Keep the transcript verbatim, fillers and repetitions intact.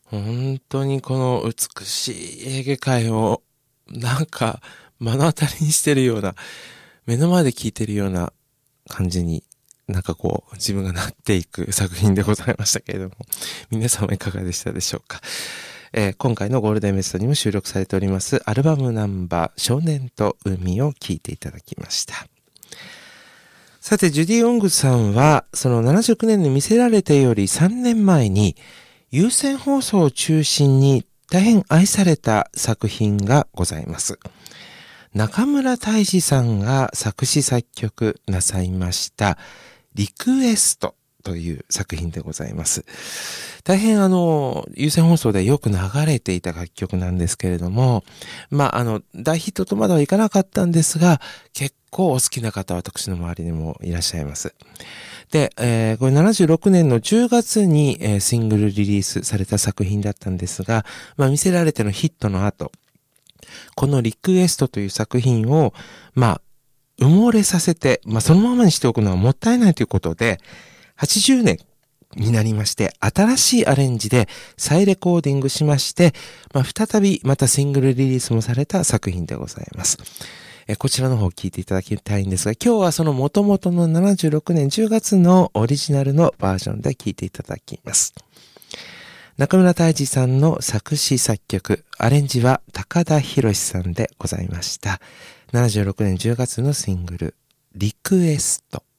本当にこの美しいエーゲ海をなんか目の当たりにしてるような、目の前で聴いてるような感じになんかこう自分がなっていく作品でございましたけれども、皆様いかがでしたでしょうか。えー、今回のゴールデンベストにも収録されておりますアルバムナンバー少年と海を聴いていただきました。さて、ジュディ・オングさんはそのななじゅうきゅうねんに見せられてよりさんねんまえに有線放送を中心に大変愛された作品がございます。中村泰治さんが作詞作曲なさいましたリクエストという作品でございます。大変あの有線放送でよく流れていた楽曲なんですけれども、まああの大ヒットとまだはいかなかったんですが、結構お好きな方は私の周りにもいらっしゃいます。で、えー、これななじゅうろくねんのじゅうがつに、えー、シングルリリースされた作品だったんですが、まあ見せられてのヒットの後、このリクエストという作品を、まあ、埋もれさせて、まあそのままにしておくのはもったいないということで、はちじゅうねんになりまして、新しいアレンジで再レコーディングしまして、まあ再びまたシングルリリースもされた作品でございます。えこちらの方を聞いていただきたいんですが、今日はその元々のななじゅうろくねんじゅうがつのオリジナルのバージョンで聞いていただきます。中村泰治さんの作詞作曲、アレンジは高田博さんでございました。ななじゅうろくねんじゅうがつのシングル、リクエスト。